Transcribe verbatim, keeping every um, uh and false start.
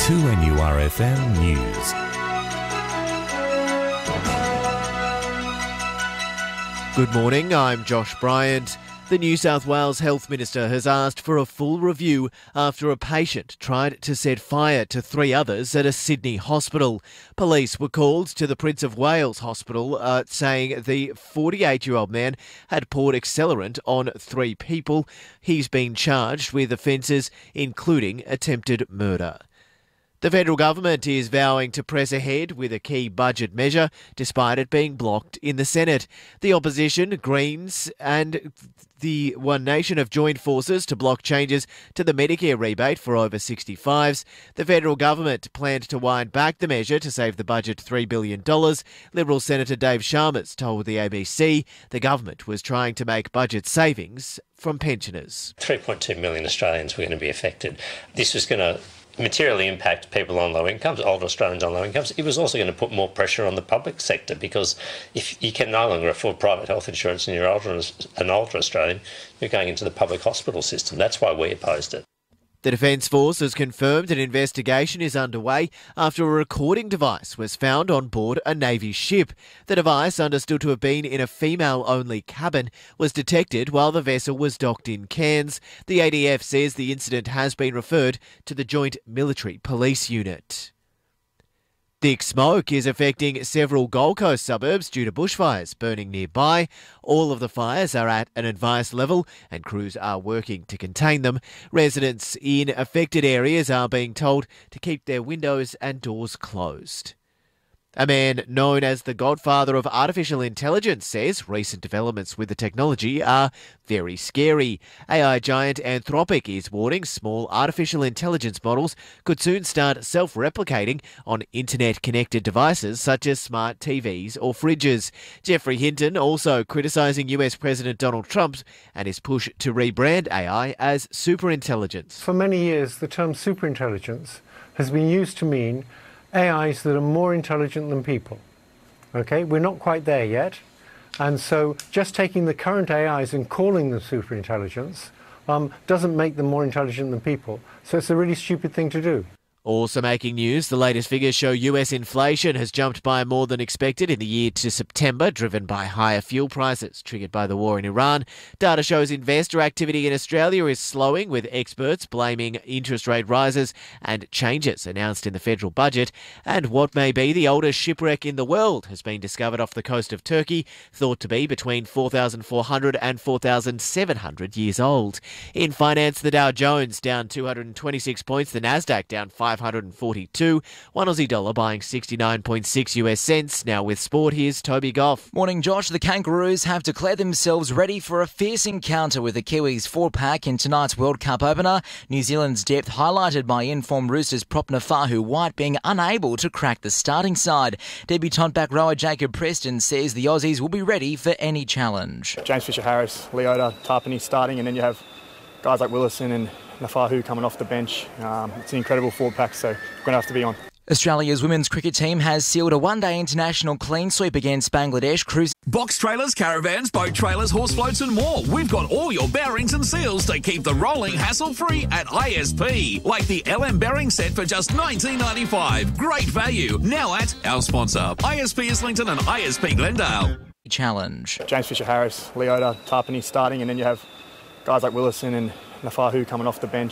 two N U R F M News. Good morning, I'm Josh Bryant. The New South Wales Health Minister has asked for a full review after a patient tried to set fire to three others at a Sydney hospital. Police were called to the Prince of Wales Hospital uh, saying the forty-eight-year-old man had poured accelerant on three people. He's been charged with offences including attempted murder. The federal government is vowing to press ahead with a key budget measure, despite it being blocked in the Senate. The opposition, Greens and the One Nation have joined forces to block changes to the Medicare rebate for over sixty-fives. The federal government planned to wind back the measure to save the budget three billion dollars. Liberal Senator Dave Chalmers told the A B C the government was trying to make budget savings from pensioners. three point two million Australians were going to be affected. This was going to materially impact people on low incomes, older Australians on low incomes. It was also going to put more pressure on the public sector, because if you can no longer afford private health insurance and you're older, an older Australian, you're going into the public hospital system. That's why we opposed it. The Defence Force has confirmed an investigation is underway after a recording device was found on board a Navy ship. The device, understood to have been in a female-only cabin, was detected while the vessel was docked in Cairns. The A D F says the incident has been referred to the Joint Military Police Unit. Thick smoke is affecting several Gold Coast suburbs due to bushfires burning nearby. All of the fires are at an advice level and crews are working to contain them. Residents in affected areas are being told to keep their windows and doors closed. A man known as the godfather of artificial intelligence says recent developments with the technology are very scary. A I giant Anthropic is warning small artificial intelligence models could soon start self-replicating on internet-connected devices such as smart T Vs or fridges. Geoffrey Hinton also criticising U S President Donald Trump and his push to rebrand A I as superintelligence. For many years, the term superintelligence has been used to mean A Is that are more intelligent than people. Okay, we're not quite there yet. And so just taking the current A Is and calling them superintelligence um, doesn't make them more intelligent than people. So it's a really stupid thing to do. Also making news, the latest figures show U S inflation has jumped by more than expected in the year to September, driven by higher fuel prices triggered by the war in Iran. Data shows investor activity in Australia is slowing, with experts blaming interest rate rises and changes announced in the federal budget. And what may be the oldest shipwreck in the world has been discovered off the coast of Turkey, thought to be between four thousand four hundred and four thousand seven hundred years old. In finance, the Dow Jones down two hundred twenty-six points, the Nasdaq down five hundred forty-two, one Aussie dollar buying sixty-nine point six U S cents. Now with sport, here's Toby Goff. Morning, Josh. The Kangaroos have declared themselves ready for a fierce encounter with the Kiwis four-pack in tonight's World Cup opener. New Zealand's depth highlighted by in-form Roosters prop Nafahu White being unable to crack the starting side. Debutant back rower Jacob Preston says the Aussies will be ready for any challenge. James Fisher-Harris, Leota, Tarpany starting, and then you have guys like Willison and Nafahu coming off the bench. Um, it's an incredible forward pack, so we're going to have to be on. Australia's women's cricket team has sealed a one-day international clean sweep against Bangladesh. Cruise Box trailers, caravans, boat trailers, horse floats and more. We've got all your bearings and seals to keep the rolling hassle-free at I S P. Like the L M bearing set for just nineteen ninety-five. Great value. Now at our sponsor, I S P Islington and I S P Glendale. Challenge. James Fisher-Harris, Leota, Tarpany starting, and then you have guys like Willison and Nafahu coming off the bench.